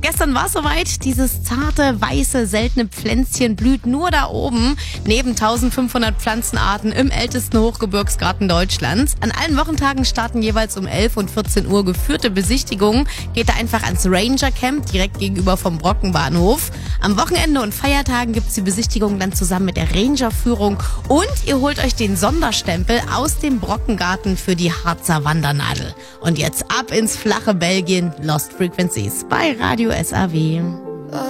Gestern war es soweit. Dieses zarte, weiße, seltene Pflänzchen blüht nur da oben, neben 1500 Pflanzenarten im ältesten Hochgebirgsgarten Deutschlands. An allen Wochentagen starten jeweils um 11 und 14 Uhr geführte Besichtigungen. Geht da einfach ans Ranger Camp, direkt gegenüber vom Brockenbahnhof. Am Wochenende und Feiertagen gibt's die Besichtigung dann zusammen mit der Ranger-Führung. Und ihr holt euch den Sonderstempel aus dem Brockengarten für die Harzer Wandernadel. Und jetzt ab ins flache Belgien, Lost Frequencies bei Radio SAW.